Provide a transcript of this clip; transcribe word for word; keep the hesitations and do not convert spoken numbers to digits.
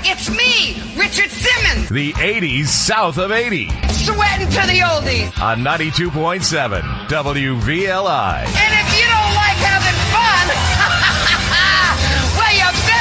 it's me, Richard Simmons. The eighties south of eighty. Sweating to the oldies. On ninety-two point seven W V L I. And